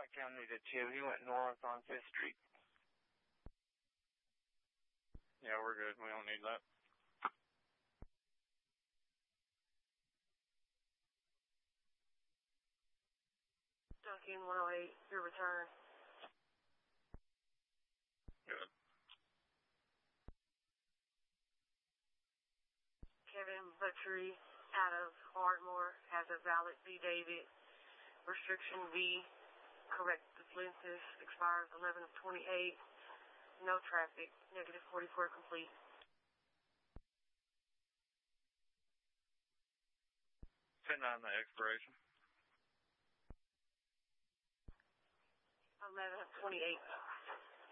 County to 2. He went north on 5th Street. Yeah, we're good. We don't need that. Duncan 108, your return. Good. Kevin Butchery out of Ardmore has a valid B. David. Restriction V, correct lenses, expires 11 of 28. No traffic, negative 44 complete. Send on the expiration. 11 of 28.